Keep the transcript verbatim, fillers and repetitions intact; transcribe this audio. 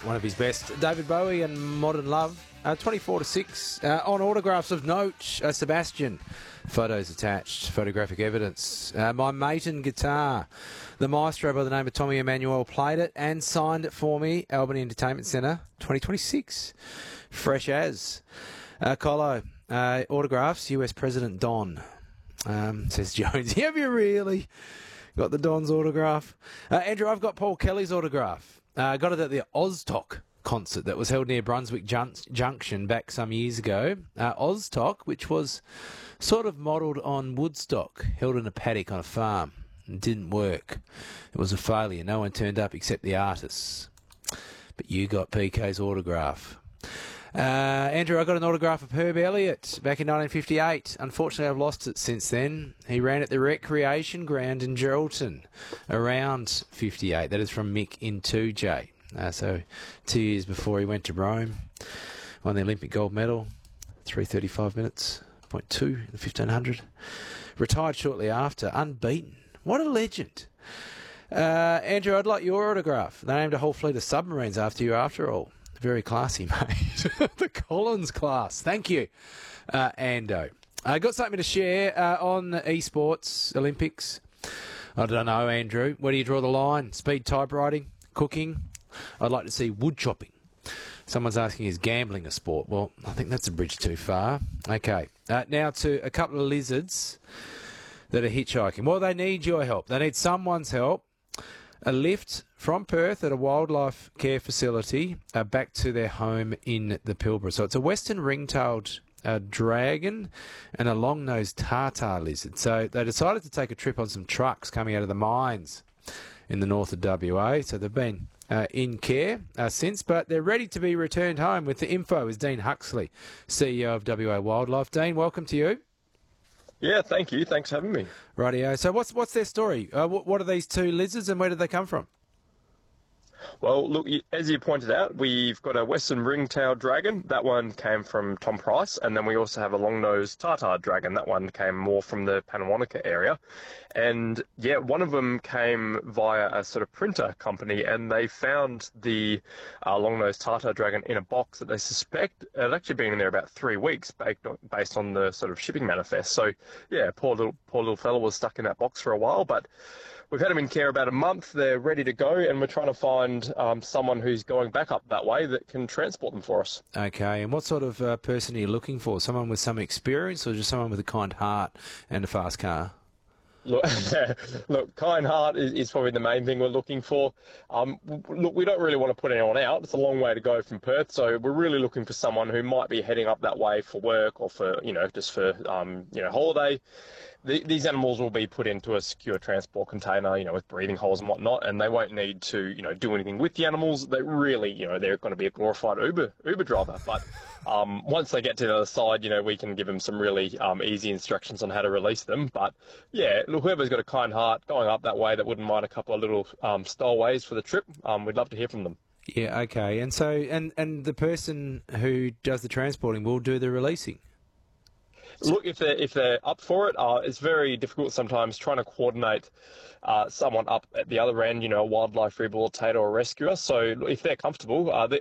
one of his best. David Bowie and Modern Love, uh, twenty-four to six. Uh, on autographs of note, uh, Sebastian. Photos attached, photographic evidence. Uh, my Maiden guitar. The maestro by the name of Tommy Emmanuel played it and signed it for me. Albany Entertainment Centre, twenty twenty-six. Fresh as. Uh, Colo, uh, autographs, U S President Don. Um, says Jones. Have you really got the Don's autograph? Uh, Andrew, I've got Paul Kelly's autograph. I uh, got it at the Oztok concert that was held near Brunswick Jun- Junction back some years ago. Uh, Oztok, which was sort of modelled on Woodstock, held in a paddock on a farm. It didn't work. It was a failure. No one turned up except the artists. But you got P K's autograph. Uh, Andrew, I got an autograph of Herb Elliott back in nineteen fifty-eight. Unfortunately, I've lost it since then. He ran at the Recreation Ground in Geraldton around fifty-eight. That is from Mick in two J. Uh, so two years before he went to Rome. Won the Olympic gold medal, three thirty-five minutes, point two in the fifteen hundred. Retired shortly after, unbeaten. What a legend. Uh, Andrew, I'd like your autograph. They named a whole fleet of submarines after you, after all. Very classy, mate. The Collins class. Thank you, uh, Ando. I got something to share uh, on the esports Olympics. I don't know, Andrew. Where do you draw the line? Speed typewriting? Cooking? I'd like to see wood chopping. Someone's asking, is gambling a sport? Well, I think that's a bridge too far. Okay. Uh, now to a couple of lizards that are hitchhiking. Well, they need your help. They need someone's help. A lift from Perth at a wildlife care facility uh, back to their home in the Pilbara. So it's a western ring-tailed uh, dragon and a long-nosed tartar lizard. So they decided to take a trip on some trucks coming out of the mines in the north of W A. So they've been uh, in care uh, since, but they're ready to be returned home. With the info is Dean Huxley, C E O of W A Wildlife. Dean, welcome to you. Yeah, thank you. Thanks for having me. Rightio. So what's what's their story? Uh, what, what are these two lizards and where did they come from? Well, look, as you pointed out, we've got a western ring-tailed dragon. That one came from Tom Price. And then we also have a long-nosed tartar dragon. That one came more from the Panawanaka area. And, yeah, one of them came via a sort of printer company, and they found the uh, long-nosed tartar dragon in a box that they suspect had actually been in there about three weeks based on, based on the sort of shipping manifest. So, yeah, poor little, poor little fella was stuck in that box for a while, but we've had them in care about a month. They're ready to go, and we're trying to find um, someone who's going back up that way that can transport them for us. Okay, and what sort of uh, person are you looking for? Someone with some experience or just someone with a kind heart and a fast car? Look, look, kind heart is, is probably the main thing we're looking for. Um, look, we don't really want to put anyone out. It's a long way to go from Perth, so we're really looking for someone who might be heading up that way for work or for, you know, just for, um, you know, holiday. The, these animals will be put into a secure transport container, you know, with breathing holes and whatnot, and they won't need to, you know, do anything with the animals. They really, you know, they're going to be a glorified Uber Uber driver. But um, once they get to the other side, you know, we can give them some really um, easy instructions on how to release them. But yeah, look, whoever's got a kind heart going up that way that wouldn't mind a couple of little um, stowaways for the trip, um, we'd love to hear from them. Yeah, okay. And so, and, and the person who does the transporting will do the releasing? Look, if they're, if they're up for it, uh, it's very difficult sometimes trying to coordinate uh, someone up at the other end, you know, a wildlife rehabilitator or rescuer. So if they're comfortable, uh,